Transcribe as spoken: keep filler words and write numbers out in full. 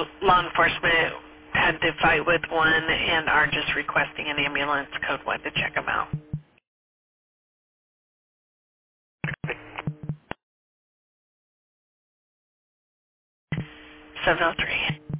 uh, law enforcement had to fight with one and are just requesting an ambulance code one to check them out. seven oh three.